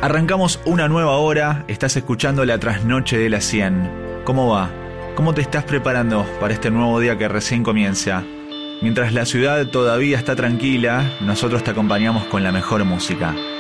Arrancamos una nueva hora, estás escuchando la trasnoche de las 100. ¿Cómo va? ¿Cómo te estás preparando para este nuevo día que recién comienza? Mientras la ciudad todavía está tranquila, nosotros te acompañamos con la mejor música.